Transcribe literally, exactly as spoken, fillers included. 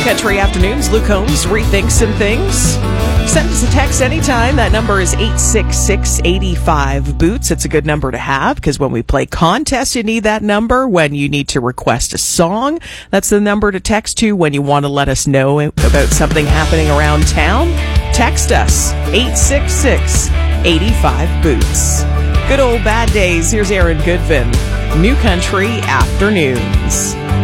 Country Afternoons, Luke Holmes rethinks some things. Send us a text anytime. That number is eight six six, eight five, boots. It's a good number to have because when we play contests, you need that number. When you need to request a song, that's the number to text to. When you want to let us know about something happening around town, text us, eight six six, eight five, boots. Good old bad days. Here's Aaron Goodvin. New Country Afternoons.